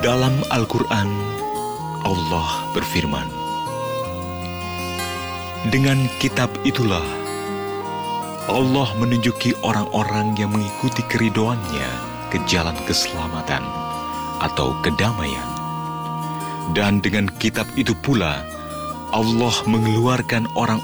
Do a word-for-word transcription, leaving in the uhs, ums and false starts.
Dalam Al-Quran, Allah berfirman, "Dengan kitab itulah Allah menunjuki orang-orang yang mengikuti keridhoannya ke jalan keselamatan atau kedamaian. Dan dengan kitab itu pula Allah mengeluarkan orang